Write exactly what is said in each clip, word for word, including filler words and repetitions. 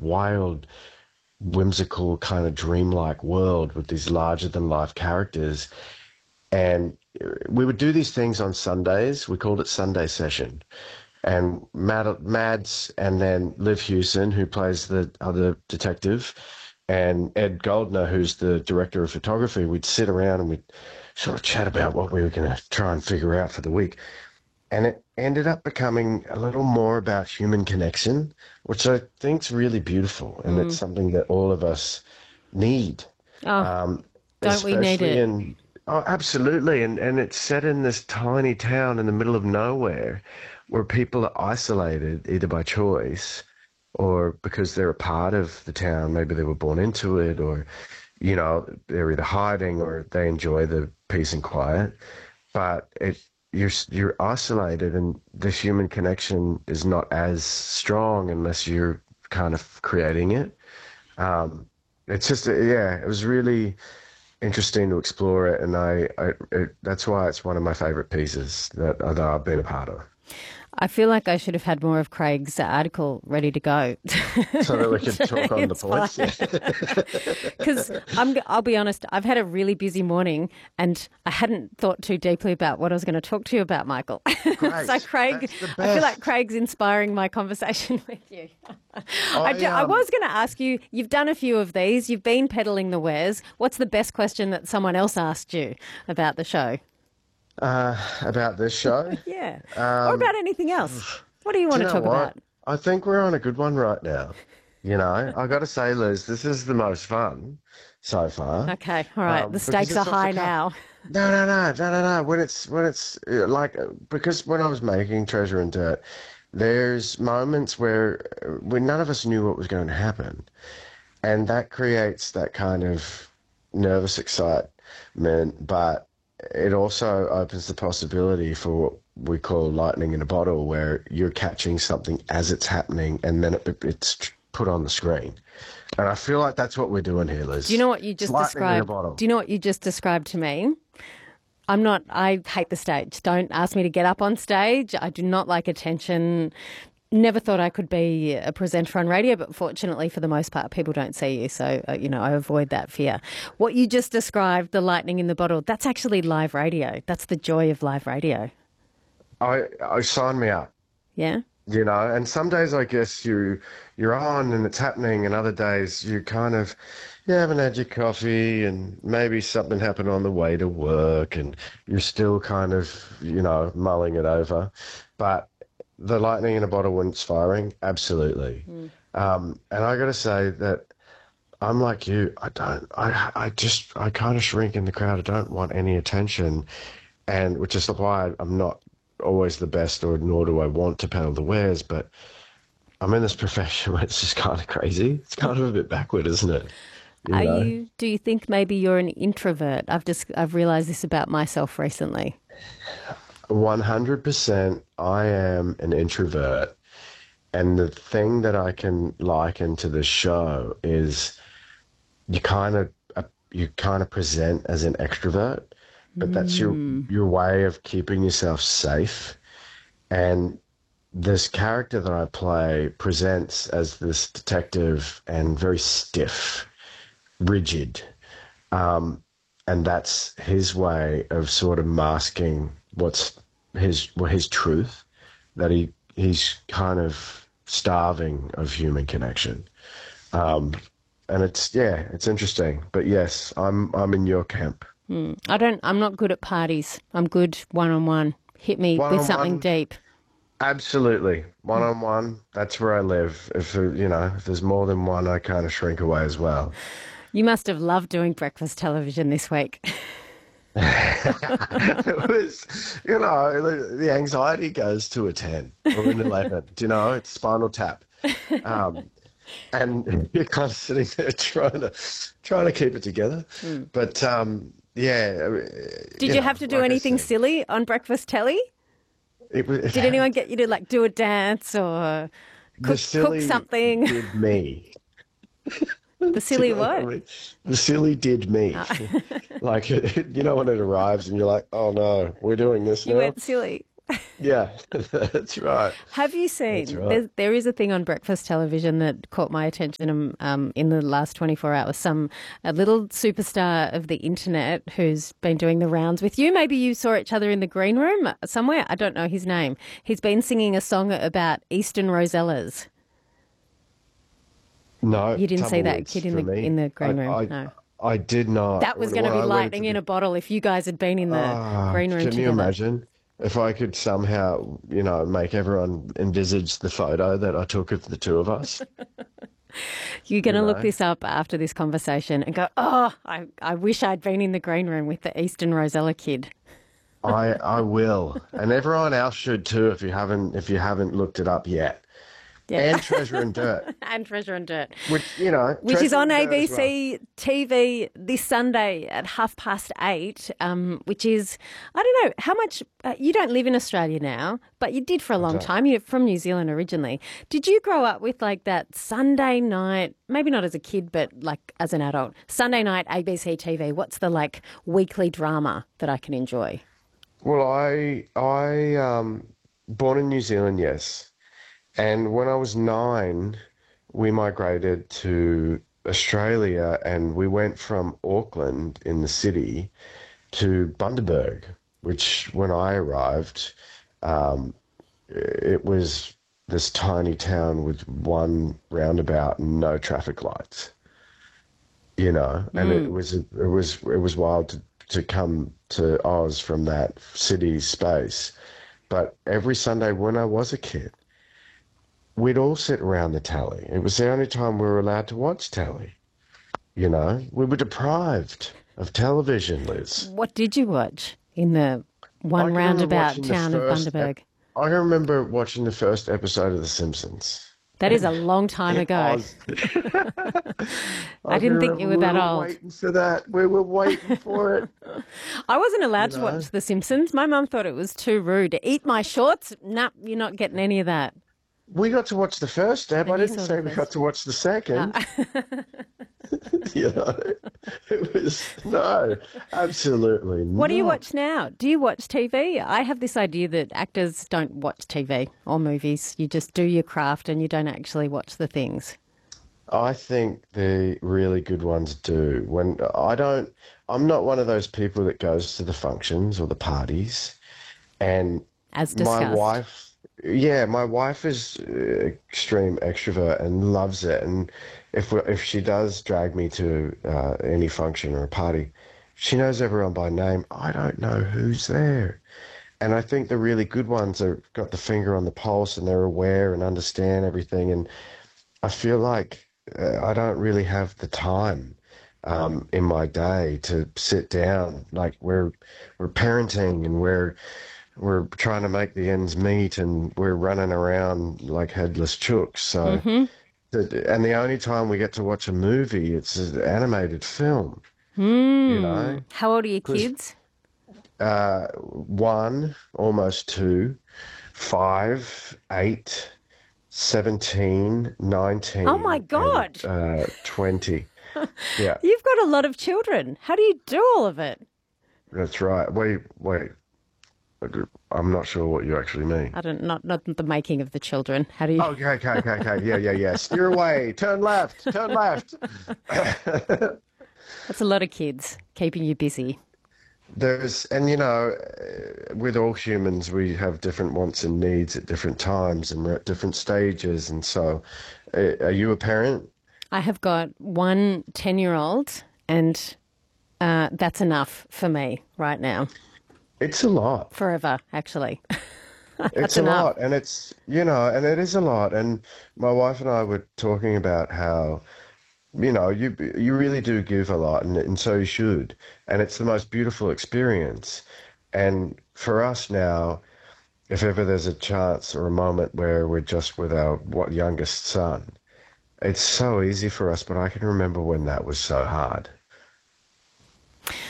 wild, whimsical, kind of dreamlike world with these larger than life characters. And we would do these things on Sundays. We called it Sunday Session. And Mad, Mads and then Liv Hewson, who plays the other detective, and Ed Goldner, who's the director of photography, we'd sit around and we'd sort of chat about what we were going to try and figure out for the week. And it ended up becoming a little more about human connection, which I think's really beautiful. And Mm. it's something that all of us need. Oh, Um, don't we need especially it? in, oh, absolutely. And, and it's set in this tiny town in the middle of nowhere where people are isolated either by choice or because they're a part of the town. Maybe they were born into it, or, you know, they're either hiding or they enjoy the peace and quiet. But it, you're you're isolated, and the human connection is not as strong unless you're kind of creating it. Um, it's just, uh, yeah, it was really interesting to explore it, and I, I it, that's why it's one of my favorite pieces that, that I've been a part of. I feel like I should have had more of Craig's article ready to go. So that we could talk on the It's points. fine. Because I'm, I'll be honest, I've had a really busy morning and I hadn't thought too deeply about what I was going to talk to you about, Michael. Great. So Craig, That's the I feel like best. Craig's inspiring my conversation with you. I, I, do- I um, was going to ask you, you've done a few of these, you've been peddling the wares. What's the best question that someone else asked you about the show? Uh, about this show. Yeah. Um, or about anything else. What do you want Do you to know talk what? about? I think we're on a good one right now. You know, I got to say, Liz, this is the most fun so far. Okay, all right. Um, the because stakes it's are off the high cuff. now. No, no, no, no, no, no. When it's when it's uh, like uh, because when I was making Treasure and Dirt, there's moments where uh, when none of us knew what was going to happen, and that creates that kind of nervous excitement, but it also opens the possibility for what we call lightning in a bottle, where you're catching something as it's happening and then it, it's tr- put on the screen. And I feel like that's what we're doing here, Liz. Do you know what you It's just lightning in a described? bottle. Do you know what you just described to me? I'm not, I hate the stage. Don't ask me to get up on stage. I do not like attention. Never thought I could be a presenter on radio, but fortunately, for the most part, people don't see you. So, uh, you know, I avoid that fear. What you just described, the lightning in the bottle, that's actually live radio. That's the joy of live radio. I, I sign me up. Yeah? You know, and some days I guess you you're on and it's happening, and other days you kind of you haven't had your coffee and maybe something happened on the way to work and you're still kind of, you know, mulling it over. But the lightning in a bottle when it's firing, absolutely. Um, and I got to say that I'm like you. I don't. I I just I kind of shrink in the crowd. I don't want any attention, and which is why I'm not always the best, or nor do I want to peddle the wares. But I'm in this profession where it's just kind of crazy. It's kind of a bit backward, isn't it? You Are know, you, do you think maybe you're an introvert? I've just, I've realised this about myself recently. one hundred percent. I am an introvert, and the thing that I can liken to this show is you kind of uh, you kind of present as an extrovert, but that's your your way of keeping yourself safe. And this character that I play presents as this detective and very stiff, rigid, um, and that's his way of sort of masking what's his well, his truth, that he he's kind of starving of human connection. Um, and it's yeah, it's interesting. But yes, I'm I'm in your camp. I don't, I'm not good at parties. I'm good one on one. Hit me One with on something one, deep. absolutely. One on one, that's where I live. If there- you know, if there's more than one, I kind of shrink away as well. You must have loved doing breakfast television this week. It was, you know, the the anxiety goes to a ten or an eleven. Do you know, it's Spinal Tap. Um, and you're kind of sitting there trying to trying to keep it together. But um, yeah, uh, Did you you know, have to do like I anything said, silly on breakfast telly? it was Did anyone get you to like do a dance or the cook, cook silly something? did me. The Do silly you know what I what? mean? The silly did me. Like, you know, when it arrives and you're like, oh no, we're doing this You now. went silly. Yeah, that's right. Have you That's seen? right. There, there is a thing on breakfast television that caught my attention um, um, in the last twenty-four hours. Some a little superstar of the internet who's been doing the rounds with you. Maybe you saw each other in the green room somewhere. I don't know his name. He's been singing a song about Eastern Rosellas. No, You didn't see that tumbleweeds kid in for the in me. the I, green room? I, No. I did not. That was When going to when be I went to lightning in the a bottle if you guys had been in the ah, green room can you together. imagine if I could somehow, you know, make everyone envisage the photo that I took of the two of us, You're going you to look know? this up after this conversation and go, oh, I, I wish I'd been in the green room with the Eastern Rosella kid. I I will, and everyone else should too if you haven't if you haven't looked it up yet. Yeah. And Treasure and Dirt, And Treasure and Dirt, which you know, which is Treasure on and Dirt as well. A B C T V this Sunday at half past eight, um, which is, I don't know, how much, uh, you don't live in Australia now, but you did for a I long don't. time. You're from New Zealand originally. Did you grow up with like that Sunday night, maybe not as a kid, but like as an adult, Sunday night A B C T V? What's the like weekly drama that I can enjoy? Well, I I um born in New Zealand, yes. And when I was nine, we migrated to Australia and we went from Auckland in the city to Bundaberg, which when I arrived, um, it was this tiny town with one roundabout and no traffic lights, you know, and it Mm. was it was it was wild to, to come to Oz from that city space. But every Sunday when I was a kid, we'd all sit around the telly. It was the only time we were allowed to watch telly. You know, we were deprived of television, Liz. What did you watch in the I one can remember roundabout watching the town of first. Ep- Bundaberg? I can remember watching the first episode of The Simpsons That is a long time in ago. Oz. I I can didn't think remember you were we that were old. waiting for that. We were waiting for it. I wasn't You allowed to know, watch The Simpsons. My mum thought it was too rude. Eat my shorts? Nah, you're not getting any of that. we got to watch the first step. I And you didn't saw the say we got first. to watch the second. Uh, You know, it was no, absolutely what do you watch not. now? Do you watch T V? I have this idea that actors don't watch T V or movies. You just do your craft and you don't actually watch the things. I think the really good ones do. When I don't, I'm not one of those people that goes to the functions or the parties. And As my discussed. wife, yeah, my wife is uh, extreme extrovert and loves it. And if we, if she does drag me to uh, any function or a party, she knows everyone by name. I don't know who's there. And I think the really good ones have got the finger on the pulse and they're aware and understand everything. And I feel like uh, I don't really have the time um, in my day to sit down. Like we're we're parenting and we're we're trying to make the ends meet and we're running around like headless chooks. So, Mm-hmm. the- and the only time we get to watch a movie, it's an animated film, you Hmm. know, How old are your because kids? uh, one, almost two, five, eight, seventeen, Oh my nineteen, and God. uh, twenty. Yeah, You've got a lot of children. How do you do all of it? that's right. Wait, wait. I'm not sure what you actually mean. I don't not not the making of the children. How do you? Oh, okay, okay, okay, okay. Yeah, yeah, yeah. Steer away. Turn left. Turn left. That's a lot of kids keeping you busy. There's, and you know, uh, with all humans, we have different wants and needs at different times and we're at different stages. And so, uh, are you a parent? I have got one ten-year-old, and uh, that's enough for me right now. It's a lot. Forever, actually. That's It's a enough. lot. And it's, you know, and it is a lot. And my wife and I were talking about how, you know, you you really do give a lot, and and so you should. And it's the most beautiful experience. And for us now, if ever there's a chance or a moment where we're just with our what youngest son, it's so easy for us, but I can remember when that was so hard.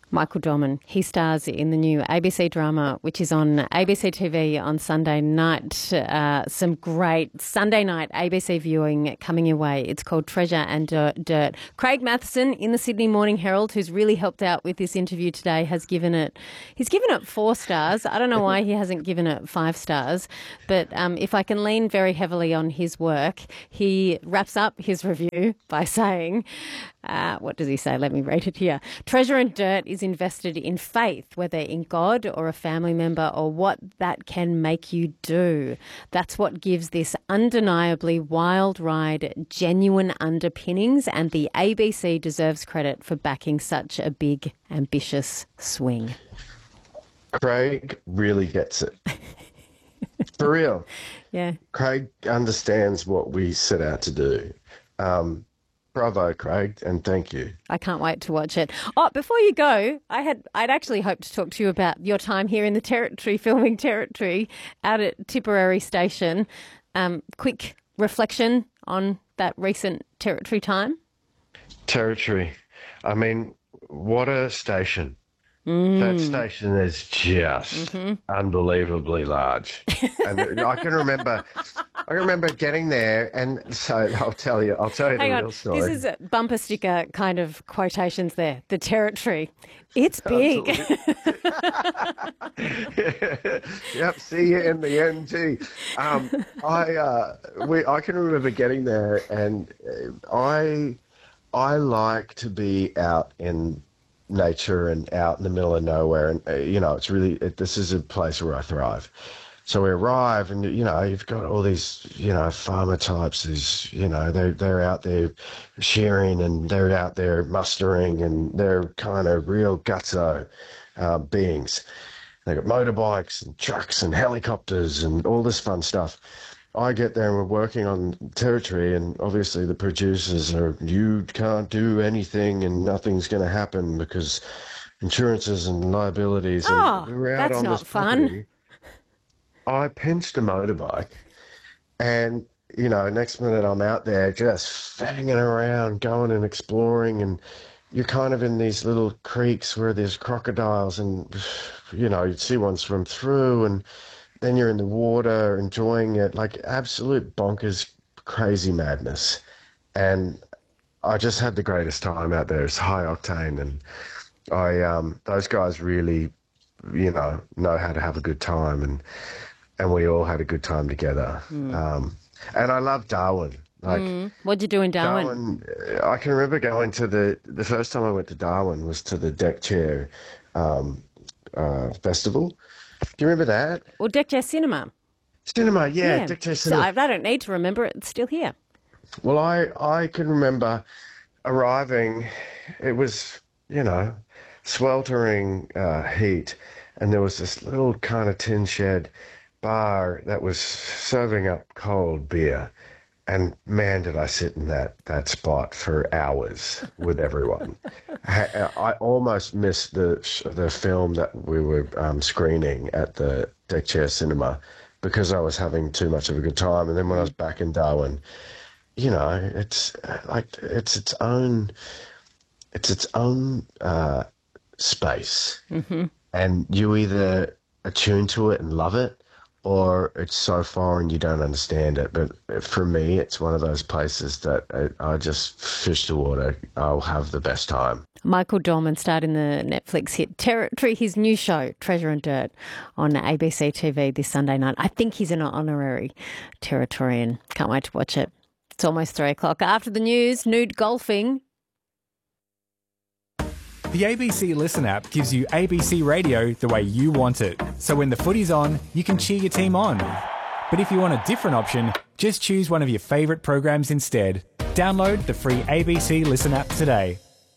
Michael Dorman. He stars in the new A B C drama, which is on A B C T V on Sunday night. Uh, some great Sunday night A B C viewing coming your way. It's called Treasure and Dirt. Craig Matheson in the Sydney Morning Herald, who's really helped out with this interview today, has given it, he's given it four stars. I don't know why he hasn't given it five stars, but um, if I can lean very heavily on his work, he wraps up his review by saying, uh, what does he say? Let me read it here. Treasure and Dirt is invested in faith, whether in God or a family member or what that can make you do. That's what gives this undeniably wild ride genuine underpinnings, and the A B C deserves credit for backing such a big, ambitious swing. Craig really gets it. For real. Yeah. Craig understands what we set out to do. Um, Bravo, Craig, and thank you. I can't wait to watch it. Oh, before you go, I had I'd actually hoped to talk to you about your time here in the Territory, filming Territory, out at Tipperary Station. Um, quick reflection on that recent Territory time. Territory. I mean, what a station. Mm. That station is just mm-hmm. unbelievably large. And I can remember I can remember getting there, and so I'll tell you I'll tell you Hang the on. real story. This is a bumper sticker kind of quotations there. The Territory. It's big. Yep, see you in the N G. Um, I uh, we I can remember getting there, and I I like to be out in nature and out in the middle of nowhere, and uh, you know, it's really it, this is a place where I thrive. So we arrive, and you know, you've got all these, you know, farmer types. These, you know, they they're out there shearing, and they're out there mustering, and they're kind of real gutso uh, beings. They got motorbikes and trucks and helicopters and all this fun stuff. I get there and we're working on Territory, and obviously the producers are, you can't do anything and nothing's going to happen because insurances and liabilities. Oh, and we're out that's on not this fun. property. I pinched a motorbike, and, you know, next minute I'm out there just fanging around, going and exploring, and you're kind of in these little creeks where there's crocodiles, and, you know, you'd see one swim through, and then you're in the water enjoying it, like absolute bonkers, crazy madness. And I just had the greatest time out there. It's high octane, and I um, those guys really, you know, know how to have a good time, and and we all had a good time together. Mm. Um, and I love Darwin. Like, mm. What'd you do in Darwin? Darwin? I can remember going to the the first time I went to Darwin was to the Deck Chair um, uh, festival. Do you remember that? Well, Deck Chair Cinema. Cinema, yeah, yeah. Deck Chair Cinema. So I, I don't need to remember it. It's still here. Well, I, I can remember arriving. It was, you know, sweltering uh, heat, and there was this little kind of tin shed bar that was serving up cold beer. And man, did I sit in that, that spot for hours with everyone. I, I almost missed the the film that we were um, screening at the Deck Chair Cinema because I was having too much of a good time. And then when I was back in Darwin, you know, it's like it's its own it's its own uh, space, mm-hmm. and you either attune to it and love it, or it's so foreign you don't understand it. But for me, it's one of those places that I, I just fish the water. I'll have the best time. Michael Dorman starred in the Netflix hit Territory, his new show, Treasure and Dirt, on A B C T V this Sunday night. I think he's an honorary Territorian. Can't wait to watch it. It's almost three o'clock. After the news, nude golfing. The A B C Listen app gives you A B C radio the way you want it. So when the footy's on, you can cheer your team on. But if you want a different option, just choose one of your favourite programs instead. Download the free A B C Listen app today.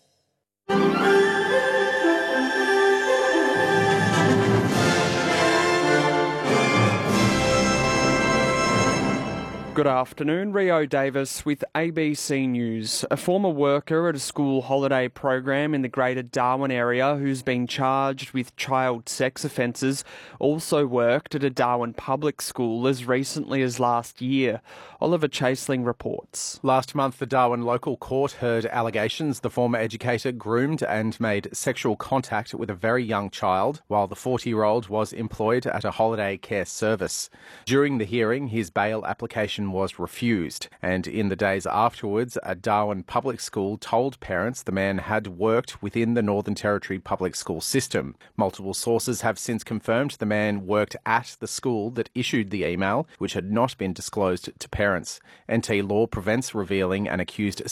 Good afternoon, Rio Davis with A B C News. A former worker at a school holiday program in the Greater Darwin area who's been charged with child sex offences also worked at a Darwin public school as recently as last year. Oliver Chaseling reports. Last month, the Darwin local court heard allegations the former educator groomed and made sexual contact with a very young child while the forty-year-old was employed at a holiday care service. During the hearing, his bail application was refused, and in the days afterwards, a Darwin public school told parents the man had worked within the Northern Territory public school system. Multiple sources have since confirmed the man worked at the school that issued the email, which had not been disclosed to parents. N T Law prevents revealing an accused